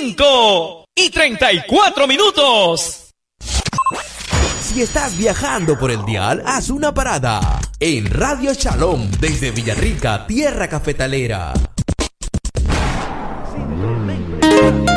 5:34. Si estás viajando por el dial, haz una parada en Radio Shalom desde Villarrica, tierra cafetalera.